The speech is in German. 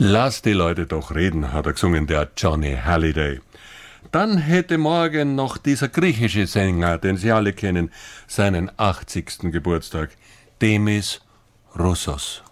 Lass die Leute doch reden, hat er gesungen, der Johnny Hallyday. Dann hätte morgen noch dieser griechische Sänger, den Sie alle kennen, seinen 80. Geburtstag, Demis Roussos.